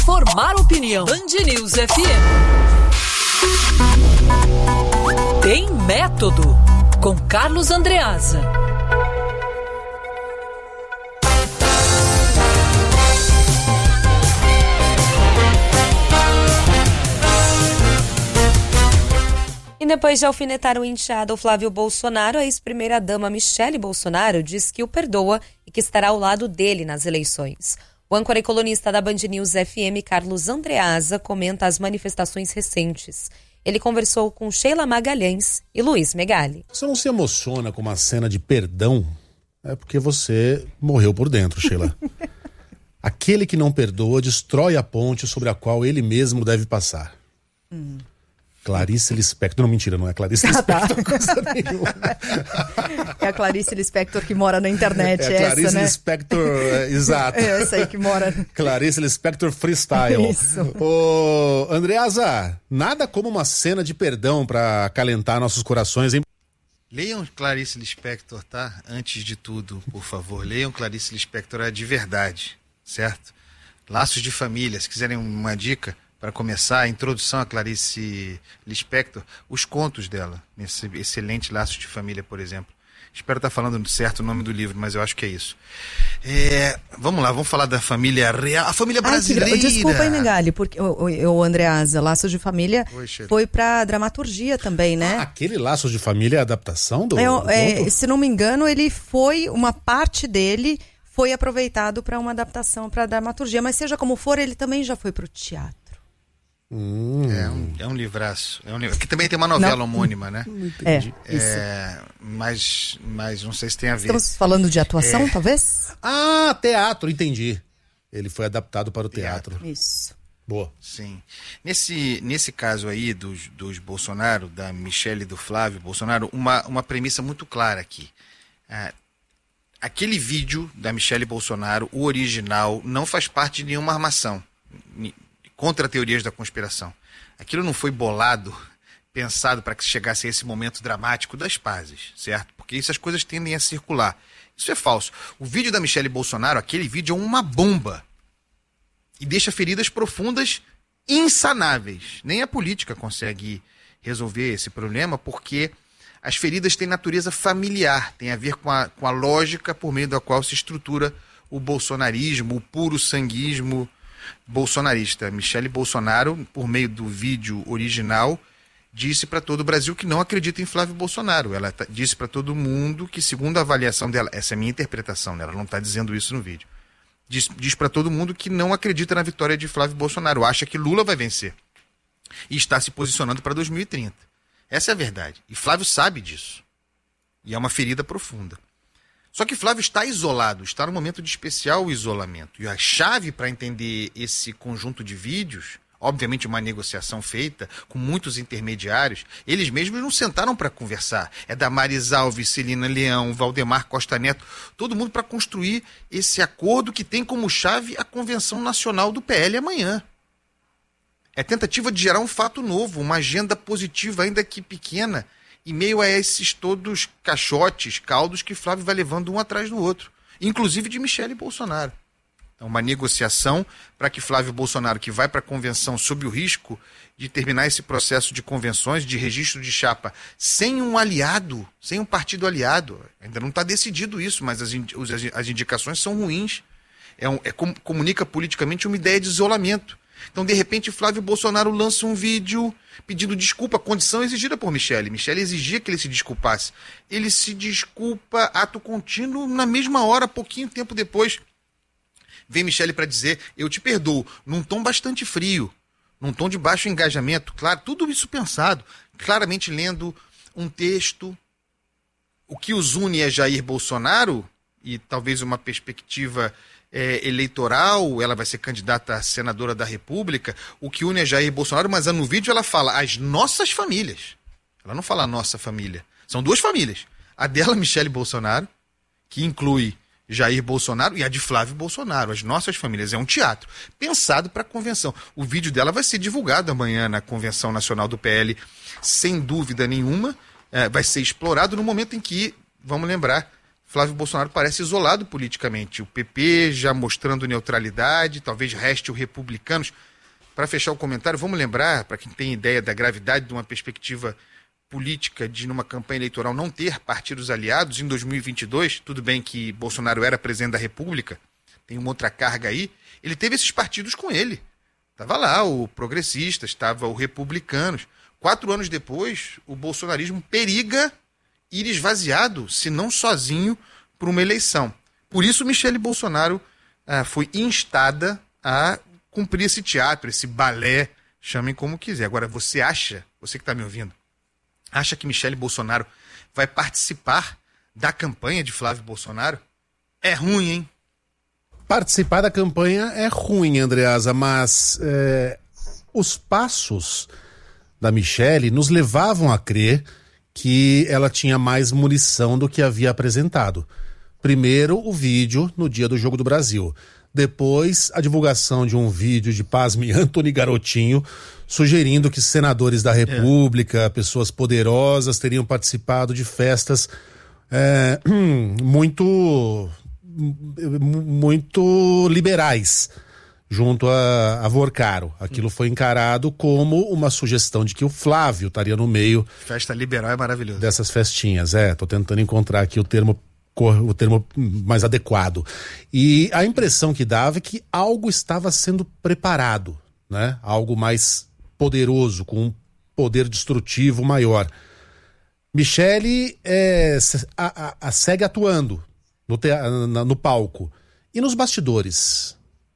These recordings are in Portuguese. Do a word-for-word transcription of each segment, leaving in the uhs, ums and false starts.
Formar opinião. Band News F M. Tem método. Com Carlos Andreasa. E depois de alfinetar o enteado Flávio Bolsonaro, a ex-primeira-dama Michele Bolsonaro diz que o perdoa e que estará ao lado dele nas eleições. O âncora e colunista da Band News F M, Carlos Andreasa, comenta as manifestações recentes. Ele conversou com Sheila Magalhães e Luiz Megali. Você não se emociona com uma cena de perdão? É porque você morreu por dentro, Sheila. Aquele que não perdoa destrói a ponte sobre a qual ele mesmo deve passar. Hum. Clarice Lispector, não, mentira, não é Clarice Lispector, ah, tá. Coisa nenhuma. É a Clarice Lispector que mora na internet, é a essa, Clarice né? Lispector, é, exato. É essa aí que mora. Clarice Lispector Freestyle. Isso. Ô, Andreasa, nada como uma cena de perdão para acalentar nossos corações, hein? Leiam Clarice Lispector, tá? Antes de tudo, por favor, leiam Clarice Lispector, é de verdade, certo? Laços de Família, se quiserem uma dica para começar, a introdução a Clarice Lispector, os contos dela, nesse excelente Laços de Família, por exemplo. Espero estar falando certo o nome do livro, mas eu acho que é isso. É, vamos lá, vamos falar da família real, a família brasileira. Ah, desculpa aí, Megali, porque o, o, o Andreasa, Laços de Família Oi, foi para dramaturgia também, né? Ah, aquele Laços de Família é a adaptação do, é, do é, conto? Se não me engano, ele foi, uma parte dele foi aproveitado para uma adaptação para dramaturgia, mas seja como for, ele também já foi para o teatro. Hum. É, um, é um livraço. É um livro. Aqui também tem uma novela não. homônima, né? É, é mas, mas não sei se tem a ver. Estamos falando de atuação, é. talvez? Ah, teatro, entendi. Ele foi adaptado para o teatro. teatro. Isso. Boa. Sim. Nesse, nesse caso aí dos, dos Bolsonaro, da Michele e do Flávio Bolsonaro, uma, uma premissa muito clara aqui. Ah, aquele vídeo da Michele Bolsonaro, o original, não faz parte de nenhuma armação contra teorias da conspiração. Aquilo não foi bolado, pensado para que chegasse a esse momento dramático das pazes, certo? Porque essas coisas tendem a circular. Isso é falso. O vídeo da Michele Bolsonaro, aquele vídeo é uma bomba. E deixa feridas profundas insanáveis. Nem a política consegue resolver esse problema, porque as feridas têm natureza familiar, tem a ver com a, com a lógica por meio da qual se estrutura o bolsonarismo, o puro sanguismo bolsonarista. Michele Bolsonaro, por meio do vídeo original, disse para todo o Brasil que não acredita em Flávio Bolsonaro. Ela t- disse para todo mundo que, segundo a avaliação dela, essa é a minha interpretação, né? Ela não está dizendo isso no vídeo, diz, diz para todo mundo que não acredita na vitória de Flávio Bolsonaro, acha que Lula vai vencer e está se posicionando para dois mil e trinta. Essa é a verdade. E Flávio sabe disso. E é uma ferida profunda. Só que Flávio está isolado, está num momento de especial isolamento. E a chave para entender esse conjunto de vídeos, obviamente uma negociação feita com muitos intermediários, eles mesmos não sentaram para conversar. É Damares Alves, Celina Leão, Valdemar Costa Neto, todo mundo para construir esse acordo que tem como chave a Convenção Nacional do P L amanhã. É tentativa de gerar um fato novo, uma agenda positiva, ainda que pequena, em meio a esses todos caixotes, caldos que Flávio vai levando um atrás do outro, inclusive de Michele Bolsonaro. Então, uma negociação para que Flávio Bolsonaro, que vai para a convenção sob o risco de terminar esse processo de convenções, de registro de chapa, sem um aliado, sem um partido aliado, ainda não está decidido isso, mas as, ind- as indicações são ruins, é um, é, com, comunica politicamente uma ideia de isolamento. Então, de repente, Flávio Bolsonaro lança um vídeo pedindo desculpa, condição exigida por Michele. Michele exigia que ele se desculpasse. Ele se desculpa, ato contínuo, na mesma hora, pouquinho tempo depois. Vem Michele para dizer, eu te perdoo, num tom bastante frio, num tom de baixo engajamento. Claro, tudo isso pensado, claramente lendo um texto. O que os une é Jair Bolsonaro, e talvez uma perspectiva É, eleitoral, ela vai ser candidata a senadora da República, o que une é Jair Bolsonaro, mas no vídeo ela fala as nossas famílias. Ela não fala a nossa família. São duas famílias. A dela, Michele Bolsonaro, que inclui Jair Bolsonaro, e a de Flávio Bolsonaro, as nossas famílias. É um teatro pensado para a convenção. O vídeo dela vai ser divulgado amanhã na Convenção Nacional do P L, sem dúvida nenhuma. É, vai ser explorado no momento em que, vamos lembrar, Flávio Bolsonaro parece isolado politicamente. O P P já mostrando neutralidade, talvez reste o Republicanos. Para fechar o comentário, vamos lembrar, para quem tem ideia da gravidade de uma perspectiva política de, numa campanha eleitoral, não ter partidos aliados em dois mil e vinte e dois, tudo bem que Bolsonaro era presidente da República, tem uma outra carga aí, ele teve esses partidos com ele. Estava lá o Progressistas, estava o Republicanos. Quatro anos depois, o bolsonarismo periga ir esvaziado, se não sozinho, por uma eleição. Por isso, Michele Bolsonaro ah, foi instada a cumprir esse teatro, esse balé, chamem como quiser. Agora, você acha, você que está me ouvindo, acha que Michele Bolsonaro vai participar da campanha de Flávio Bolsonaro? É ruim, hein? Participar da campanha é ruim, Andreasa, mas é, os passos da Michele nos levavam a crer que ela tinha mais munição do que havia apresentado. Primeiro, o vídeo no dia do Jogo do Brasil. Depois, a divulgação de um vídeo de, pasme, Antony Garotinho, sugerindo que senadores da República, é. pessoas poderosas, teriam participado de festas é, muito, muito liberais junto a, a Vorcaro. Aquilo foi encarado como uma sugestão de que o Flávio estaria no meio. Festa liberal é maravilhoso. Dessas festinhas, é. Tô tentando encontrar aqui o termo o termo mais adequado. E a impressão que dava é que algo estava sendo preparado, né? Algo mais poderoso, com um poder destrutivo maior. Michele é, a, a, a segue atuando no, te, na, no palco. E nos bastidores?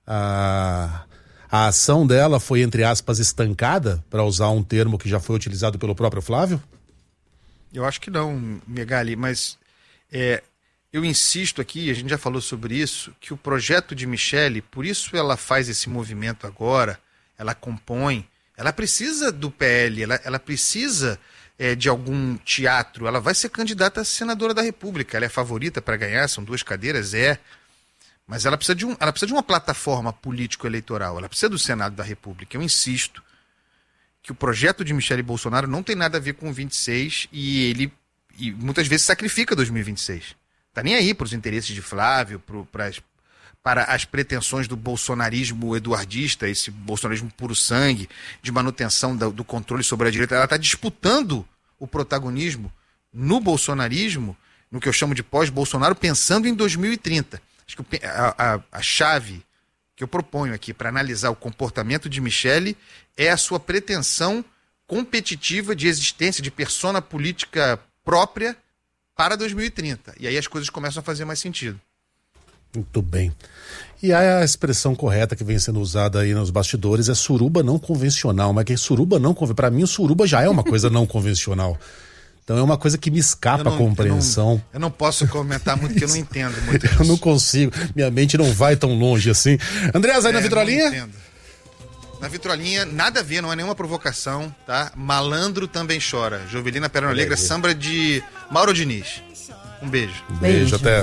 A, a ação dela foi, entre aspas, estancada, para usar um termo que já foi utilizado pelo próprio Flávio? Eu acho que não, Megali, mas é, eu insisto aqui, a gente já falou sobre isso, que o projeto de Michele, por isso ela faz esse movimento agora, ela compõe, ela precisa do P L, ela, ela precisa é, de algum teatro, ela vai ser candidata a senadora da República, ela é favorita para ganhar, são duas cadeiras, é, mas ela precisa, de um, ela precisa de uma plataforma político-eleitoral, ela precisa do Senado da República. Eu insisto que o projeto de Michele Bolsonaro não tem nada a ver com o vinte e seis e ele e muitas vezes sacrifica dois mil e vinte e seis. Tá nem aí para os interesses de Flávio, pro, pras, para as pretensões do bolsonarismo eduardista, esse bolsonarismo puro sangue, de manutenção do, do controle sobre a direita. Ela está disputando o protagonismo no bolsonarismo, no que eu chamo de pós-Bolsonaro, pensando em dois mil e trinta. Acho que a, a, a chave que eu proponho aqui para analisar o comportamento de Michele é a sua pretensão competitiva de existência, de persona política própria para dois mil e trinta. E aí as coisas começam a fazer mais sentido. Muito bem. E a expressão correta que vem sendo usada aí nos bastidores é suruba não convencional. Mas que suruba não convencional? Para mim, o suruba já é uma coisa não convencional. Então é uma coisa que me escapa não, a compreensão. Eu não, eu não posso comentar muito, porque eu não entendo muito isso. Eu não consigo. Minha mente não vai tão longe assim. Andreas, aí é, na vitrolinha? Não entendo. Na vitrolinha, nada a ver, não é nenhuma provocação, tá? Malandro também chora. Jovelina Perna Negra, samba de Mauro Diniz. Um beijo. Um beijo, beijo. Até.